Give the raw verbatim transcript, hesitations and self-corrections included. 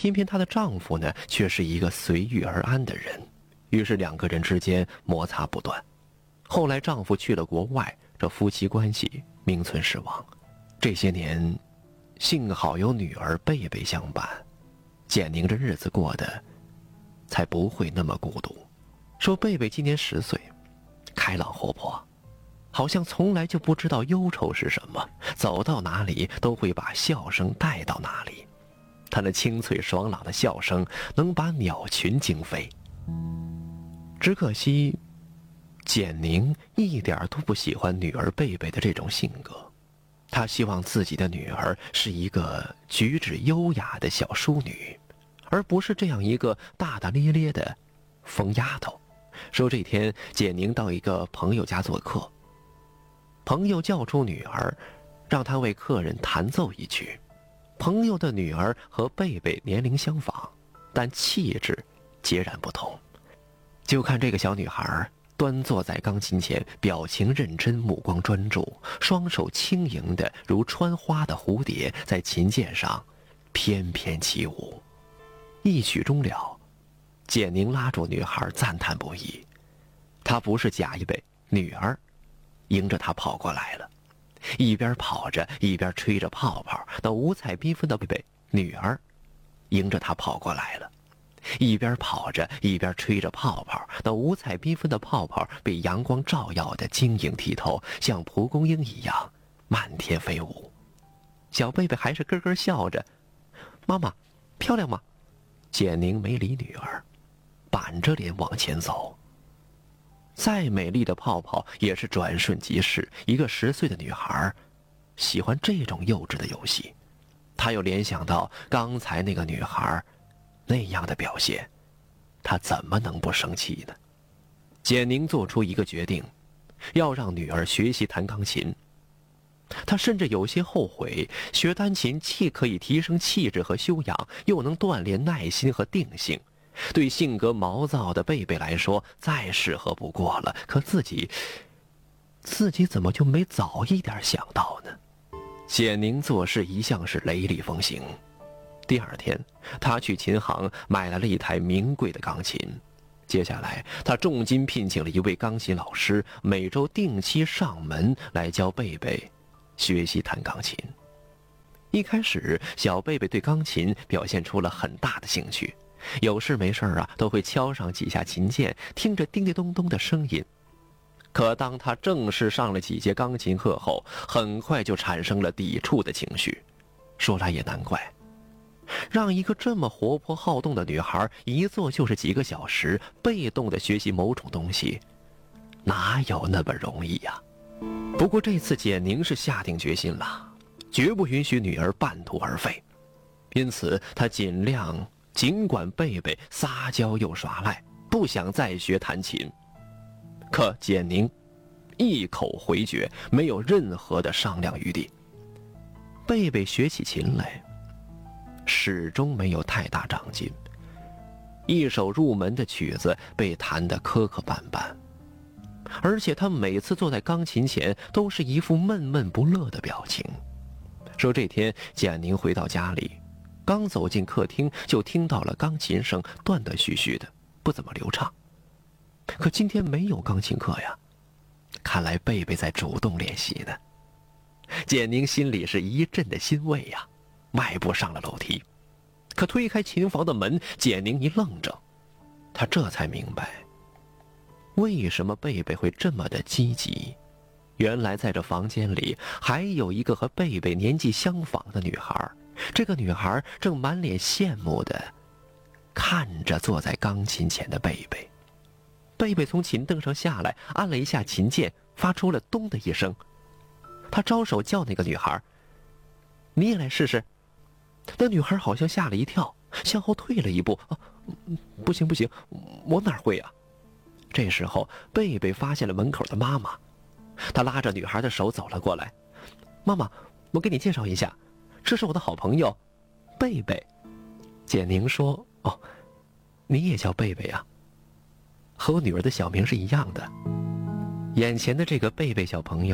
偏偏她的丈夫呢，却是一个随遇而安的人，于是两个人之间摩擦不断。后来丈夫去了国外，这夫妻关系名存实亡。这些年，幸好有女儿贝贝相伴，简宁这日子过得才不会那么孤独。说贝贝今年十岁，开朗活泼，好像从来就不知道忧愁是什么，走到哪里都会把笑声带到哪里。他那清脆爽朗的笑声能把鸟群惊飞。只可惜简宁一点都不喜欢女儿贝贝的这种性格，她希望自己的女儿是一个举止优雅的小淑女，而不是这样一个大大咧咧的疯丫头。说这天简宁到一个朋友家做客，朋友叫出女儿，让她为客人弹奏一曲。朋友的女儿和贝贝年龄相仿，但气质截然不同。就看这个小女孩端坐在钢琴前，表情认真，目光专注，双手轻盈的如穿花的蝴蝶，在琴键上翩翩起舞。一曲终了，简宁拉住女孩赞叹不已。她不是假一贝，女儿迎着她跑过来了，一边跑着一边吹着泡泡，那五彩缤纷的贝贝女儿迎着她跑过来了，一边跑着一边吹着泡泡，那五彩缤纷的泡泡被阳光照耀的晶莹剔透，像蒲公英一样漫天飞舞。小贝贝还是咯咯笑着，妈妈漂亮吗？简宁没理女儿，板着脸往前走。再美丽的泡泡也是转瞬即逝，一个十岁的女孩喜欢这种幼稚的游戏。她又联想到刚才那个女孩那样的表现，她怎么能不生气呢？简宁做出一个决定，要让女儿学习弹钢琴。她甚至有些后悔，学单琴既可以提升气质和修养，又能锻炼耐心和定性。对性格毛躁的贝贝来说，再适合不过了。可自己，自己怎么就没早一点想到呢？简宁做事一向是雷厉风行。第二天，他去琴行买来了一台名贵的钢琴。接下来，他重金聘请了一位钢琴老师，每周定期上门来教贝贝学习弹钢琴。一开始，小贝贝对钢琴表现出了很大的兴趣，有事没事啊，都会敲上几下琴键，听着叮叮咚咚的声音。可当他正式上了几节钢琴课后，很快就产生了抵触的情绪。说来也难怪，让一个这么活泼好动的女孩一坐就是几个小时，被动地学习某种东西，哪有那么容易呀？不过这次简宁是下定决心了，绝不允许女儿半途而废。因此她尽量尽管贝贝撒娇又耍赖，不想再学弹琴。可简宁一口回绝，没有任何的商量余地。贝贝学起琴来始终没有太大长进，一首入门的曲子被弹得磕磕绊绊，而且他每次坐在钢琴前都是一副闷闷不乐的表情。说这天简宁回到家里，刚走进客厅就听到了钢琴声，断断续续的，不怎么流畅。可今天没有钢琴课呀，看来贝贝在主动练习呢。简宁心里是一阵的欣慰呀，迈步上了楼梯。可推开琴房的门，简宁一愣怔，他这才明白为什么贝贝会这么的积极。原来在这房间里还有一个和贝贝年纪相仿的女孩，这个女孩正满脸羡慕地看着坐在钢琴前的贝贝。贝贝从琴凳上下来，按了一下琴键，发出了咚的一声。他招手叫那个女孩，你也来试试。那女孩好像吓了一跳，向后退了一步，啊，不行不行，我哪会啊？这时候贝贝发现了门口的妈妈，他拉着女孩的手走了过来。妈妈，我给你介绍一下，这是我的好朋友贝贝。简宁说，哦，你也叫贝贝啊？和我女儿的小名是一样的。眼前的这个贝贝小朋友